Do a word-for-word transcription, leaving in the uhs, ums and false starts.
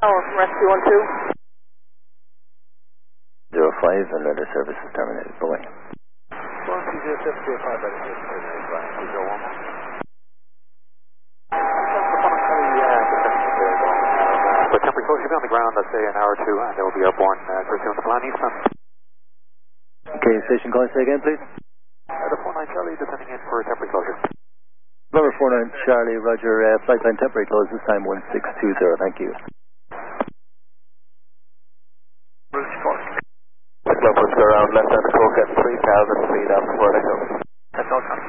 Tower from Rescue one two. zero five and letter service is terminated. Bye-bye. one two zero seven zero five, letter service terminated. Bye. two zero one. But temporary closure, be on the ground, let's say an hour or two, and they will be airborne uh, first on the plan, Eastman. Okay, station calling, say again, please. Uh, the four nine Charlie descending in for temporary closure. Number four nine Charlie, roger, uh, flight line temporary close, this time one six two zero, thank you. Bruce Fork. Let's go around left hand coke at three thousand feet up before they go. That's all.